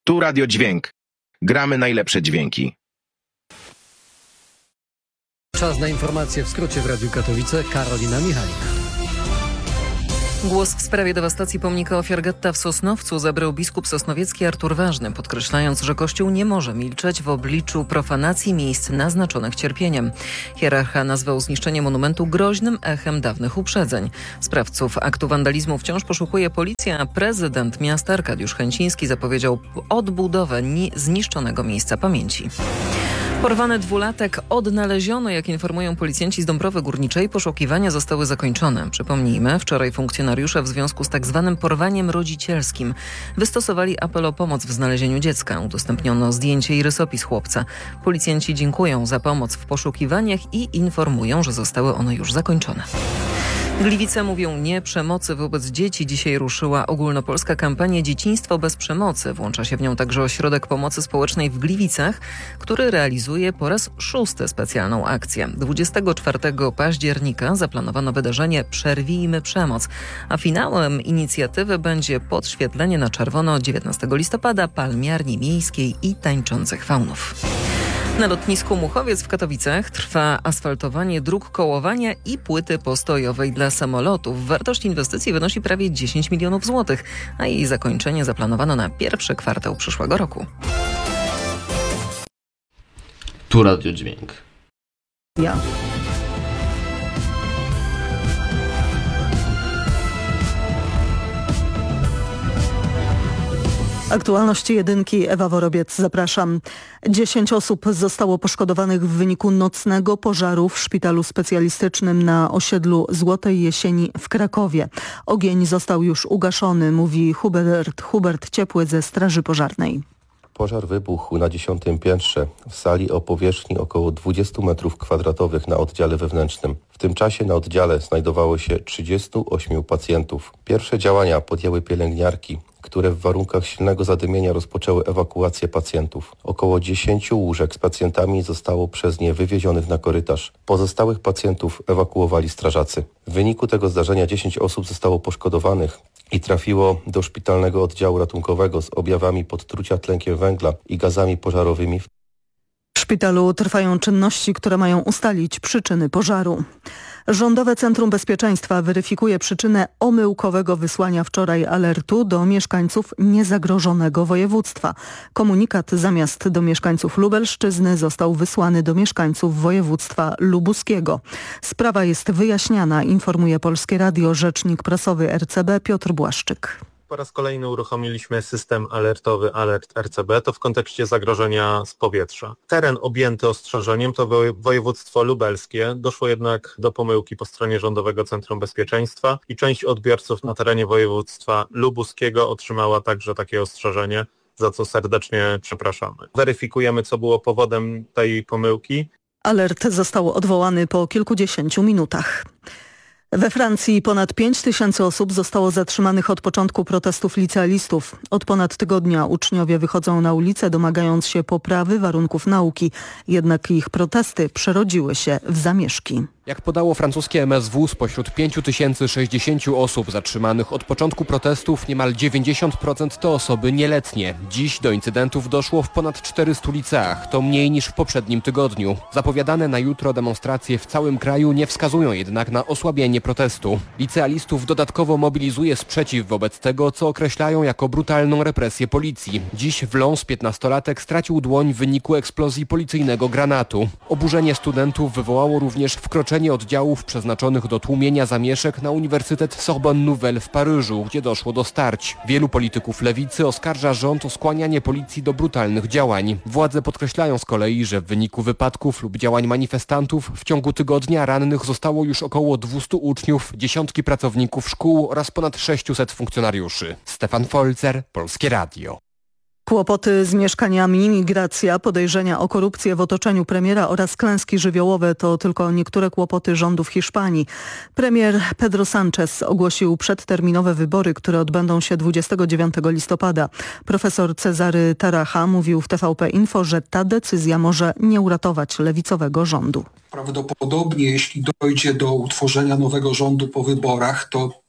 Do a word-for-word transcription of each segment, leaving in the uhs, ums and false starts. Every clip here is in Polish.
Tu Radio Dźwięk. Gramy najlepsze dźwięki. Czas na informacje w skrócie w Radiu Katowice. Karolina Michalik. Głos w sprawie dewastacji pomnika ofiar getta w Sosnowcu zabrał biskup sosnowiecki Artur Ważny, podkreślając, że Kościół nie może milczeć w obliczu profanacji miejsc naznaczonych cierpieniem. Hierarcha nazwał zniszczenie monumentu groźnym echem dawnych uprzedzeń. Sprawców aktu wandalizmu wciąż poszukuje policja, a prezydent miasta Arkadiusz Chęciński zapowiedział odbudowę zniszczonego miejsca pamięci. Porwany dwulatek odnaleziono, jak informują policjanci z Dąbrowy Górniczej. Poszukiwania zostały zakończone. Przypomnijmy, wczoraj funkcjonariusze w związku z tak zwanym porwaniem rodzicielskim wystosowali apel o pomoc w znalezieniu dziecka. Udostępniono zdjęcie i rysopis chłopca. Policjanci dziękują za pomoc w poszukiwaniach i informują, że zostały one już zakończone. Gliwice mówią nie przemocy wobec dzieci. Dzisiaj ruszyła ogólnopolska kampania Dzieciństwo bez przemocy. Włącza się w nią także Ośrodek Pomocy Społecznej w Gliwicach, który realizuje po raz szósty specjalną akcję. dwudziestego czwartego października zaplanowano wydarzenie Przerwijmy przemoc, a finałem inicjatywy będzie podświetlenie na czerwono dziewiętnastego listopada palmiarni miejskiej i tańczących faunów. Na lotnisku Muchowiec w Katowicach trwa asfaltowanie dróg kołowania i płyty postojowej dla samolotów. Wartość inwestycji wynosi prawie dziesięć milionów złotych, a jej zakończenie zaplanowano na pierwszy kwartał przyszłego roku. Tu Radio Dźwięk. Ja. Aktualności jedynki, Ewa Worobiec, zapraszam. Dziesięć osób zostało poszkodowanych w wyniku nocnego pożaru w szpitalu specjalistycznym na osiedlu Złotej Jesieni w Krakowie. Ogień został już ugaszony, mówi Hubert, Hubert Ciepły ze Straży Pożarnej. Pożar wybuchł na dziesiątym piętrze w sali o powierzchni około dwudziestu metrów kwadratowych na oddziale wewnętrznym. W tym czasie na oddziale znajdowało się trzydziestu ośmiu pacjentów. Pierwsze działania podjęły pielęgniarki, które w warunkach silnego zadymienia rozpoczęły ewakuację pacjentów. Około dziesięciu łóżek z pacjentami zostało przez nie wywiezionych na korytarz. Pozostałych pacjentów ewakuowali strażacy. W wyniku tego zdarzenia dziesięć osób zostało poszkodowanych i trafiło do szpitalnego oddziału ratunkowego z objawami podtrucia tlenkiem węgla i gazami pożarowymi. W szpitalu trwają czynności, które mają ustalić przyczyny pożaru. Rządowe Centrum Bezpieczeństwa weryfikuje przyczynę omyłkowego wysłania wczoraj alertu do mieszkańców niezagrożonego województwa. Komunikat zamiast do mieszkańców Lubelszczyzny został wysłany do mieszkańców województwa lubuskiego. Sprawa jest wyjaśniana, informuje Polskie Radio rzecznik prasowy R C B Piotr Błaszczyk. Po raz kolejny uruchomiliśmy system alertowy Alert R C B, to w kontekście zagrożenia z powietrza. Teren objęty ostrzeżeniem to województwo lubelskie. Doszło jednak do pomyłki po stronie Rządowego Centrum Bezpieczeństwa i część odbiorców na terenie województwa lubuskiego otrzymała także takie ostrzeżenie, za co serdecznie przepraszamy. Weryfikujemy, co było powodem tej pomyłki. Alert został odwołany po kilkudziesięciu minutach. We Francji ponad pięć tysięcy osób zostało zatrzymanych od początku protestów licealistów. Od ponad tygodnia uczniowie wychodzą na ulicę, domagając się poprawy warunków nauki. Jednak ich protesty przerodziły się w zamieszki. Jak podało francuskie M S W, spośród pięć tysięcy sześćdziesięciu osób zatrzymanych od początku protestów niemal dziewięćdziesiąt procent to osoby nieletnie. Dziś do incydentów doszło w ponad czterystu liceach, to mniej niż w poprzednim tygodniu. Zapowiadane na jutro demonstracje w całym kraju nie wskazują jednak na osłabienie protestu. Licealistów dodatkowo mobilizuje sprzeciw wobec tego, co określają jako brutalną represję policji. Dziś w Lens piętnastolatek stracił dłoń w wyniku eksplozji policyjnego granatu. Oburzenie studentów wywołało również wkroczenie oddziałów przeznaczonych do tłumienia zamieszek na Uniwersytet Sorbonne Nouvelle w Paryżu, gdzie doszło do starć. Wielu polityków lewicy oskarża rząd o skłanianie policji do brutalnych działań. Władze podkreślają z kolei, że w wyniku wypadków lub działań manifestantów w ciągu tygodnia rannych zostało już około dwustu uczniów, dziesiątki pracowników szkół oraz ponad sześciuset funkcjonariuszy. Stefan Folzer, Polskie Radio. Kłopoty z mieszkaniami, migracja, podejrzenia o korupcję w otoczeniu premiera oraz klęski żywiołowe to tylko niektóre kłopoty rządu w Hiszpanii. Premier Pedro Sánchez ogłosił przedterminowe wybory, które odbędą się dwudziestego dziewiątego listopada. Profesor Cezary Taracha mówił w T V P Info, że ta decyzja może nie uratować lewicowego rządu. Prawdopodobnie jeśli dojdzie do utworzenia nowego rządu po wyborach, to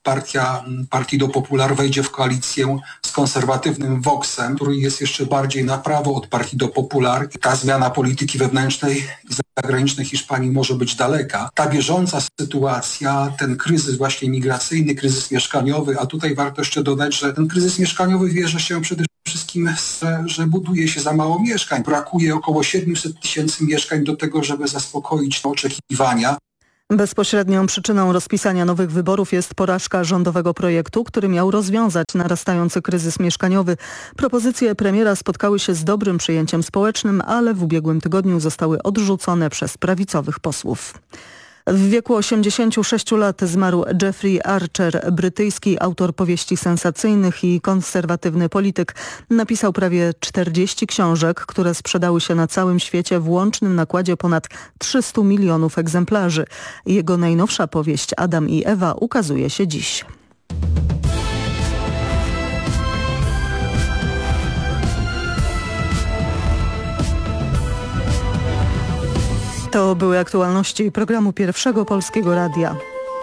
partia Partido Popular wejdzie w koalicję z konserwatywnym Voxem, który jest jeszcze bardziej na prawo od Partido Popular. Ta zmiana polityki wewnętrznej i zagranicznej Hiszpanii może być daleka. Ta bieżąca sytuacja, ten kryzys właśnie migracyjny, kryzys mieszkaniowy, a tutaj warto jeszcze dodać, że ten kryzys mieszkaniowy bierze się przede wszystkim, że, że buduje się za mało mieszkań. Brakuje około siedemset tysięcy mieszkań do tego, żeby zaspokoić oczekiwania. Bezpośrednią przyczyną rozpisania nowych wyborów jest porażka rządowego projektu, który miał rozwiązać narastający kryzys mieszkaniowy. Propozycje premiera spotkały się z dobrym przyjęciem społecznym, ale w ubiegłym tygodniu zostały odrzucone przez prawicowych posłów. W wieku osiemdziesięciu sześciu lat zmarł Jeffrey Archer, brytyjski autor powieści sensacyjnych i konserwatywny polityk. Napisał prawie czterdzieści książek, które sprzedały się na całym świecie w łącznym nakładzie ponad trzysta milionów egzemplarzy. Jego najnowsza powieść Adam i Ewa ukazuje się dziś. To były aktualności programu Pierwszego Polskiego Radia.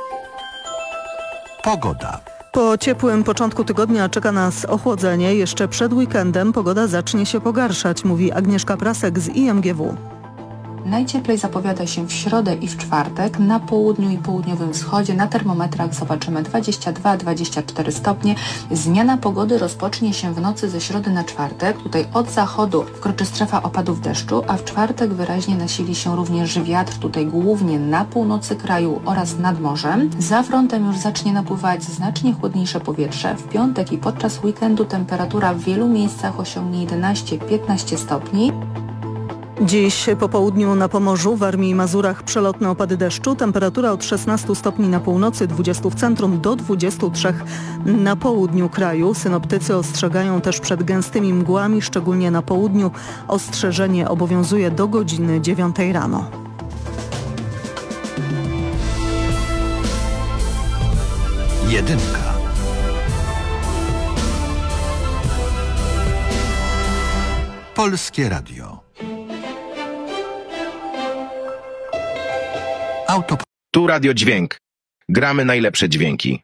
Pogoda. Po ciepłym początku tygodnia czeka nas ochłodzenie. Jeszcze przed weekendem pogoda zacznie się pogarszać, mówi Agnieszka Prasek z I M G W. Najcieplej zapowiada się w środę i w czwartek. Na południu i południowym wschodzie na termometrach zobaczymy dwadzieścia dwa dwadzieścia cztery stopnie. Zmiana pogody rozpocznie się w nocy ze środy na czwartek. Tutaj od zachodu wkroczy strefa opadów deszczu, a w czwartek wyraźnie nasili się również wiatr. Tutaj głównie na północy kraju oraz nad morzem. Za frontem już zacznie napływać znacznie chłodniejsze powietrze. W piątek i podczas weekendu temperatura w wielu miejscach osiągnie jedenaście piętnaście stopni. Dziś po południu na Pomorzu, Warmii i Mazurach przelotne opady deszczu. Temperatura od szesnastu stopni na północy, dwudziestu w centrum do dwudziestu trzech na południu kraju. Synoptycy ostrzegają też przed gęstymi mgłami, szczególnie na południu. Ostrzeżenie obowiązuje do godziny dziewiątej rano. Jedynka. Polskie Radio. Auto. Tu Radio Dźwięk. Gramy najlepsze dźwięki.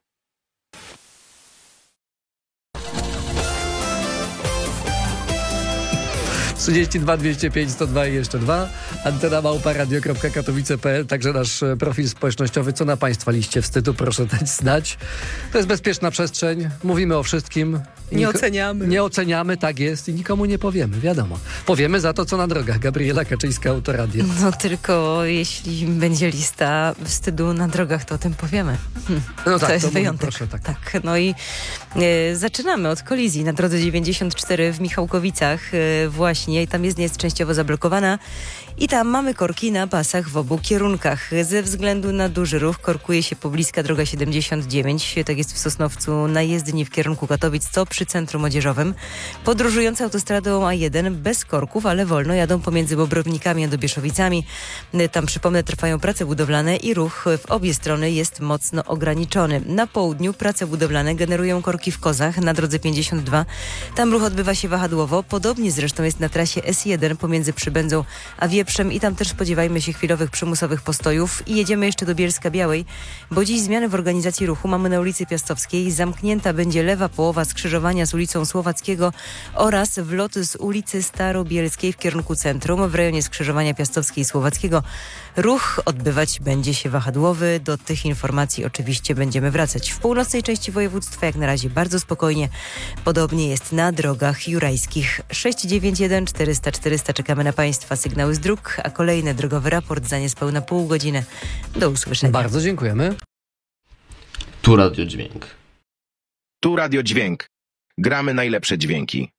trzydzieści dwa dwieście pięć sto dwa i jeszcze dwa. Antena małpa radio kropka katowice kropka p l. Także nasz profil społecznościowy. Co na Państwa liście wstydu? Proszę dać znać. To jest bezpieczna przestrzeń. Mówimy o wszystkim. Nie oceniamy. Nie oceniamy, tak jest. I nikomu nie powiemy, wiadomo. Powiemy za to, co na drogach. Gabriela Kaczyńska, Autoradio. No tylko jeśli będzie lista wstydu na drogach, to o tym powiemy. Hm. No tak, to jest to wyjątek. Mówię, proszę, tak. tak. No i e, zaczynamy od kolizji na drodze dziewięćdziesiąt cztery w Michałkowicach e, właśnie. Tam jest, jest częściowo zablokowana i tam mamy korki na pasach w obu kierunkach. Ze względu na duży ruch korkuje się pobliska droga siedemdziesiąt dziewięć. Tak jest w Sosnowcu na jezdni w kierunku Katowic, to przy centrum odzieżowym. Podróżujący autostradą A jeden bez korków, ale wolno jadą pomiędzy Bobrownikami a Dobieszowicami. Tam, przypomnę, trwają prace budowlane i ruch w obie strony jest mocno ograniczony. Na południu prace budowlane generują korki w Kozach na drodze pięćdziesiąt dwa. Tam ruch odbywa się wahadłowo. Podobnie zresztą jest na trasie S jeden pomiędzy Przybędzą a Wieprzem i tam też spodziewajmy się chwilowych przymusowych postojów. I jedziemy jeszcze do Bielska Białej, bo dziś zmiany w organizacji ruchu mamy na ulicy Piastowskiej. Zamknięta będzie lewa połowa skrzyżowania z ulicą Słowackiego oraz wlot z ulicy Starobielskiej w kierunku centrum. W rejonie skrzyżowania Piastowskiej i Słowackiego ruch odbywać będzie się wahadłowy. Do tych informacji oczywiście będziemy wracać. W północnej części województwa jak na razie bardzo spokojnie. Podobnie jest na drogach jurajskich. sześć dziewięć jeden czterysta czterysta. Czekamy na Państwa sygnały z dróg, a kolejny drogowy raport za niespełna pół godziny. Do usłyszenia. Bardzo dziękujemy. Tu Radio Dźwięk. Tu Radio Dźwięk. Gramy najlepsze dźwięki.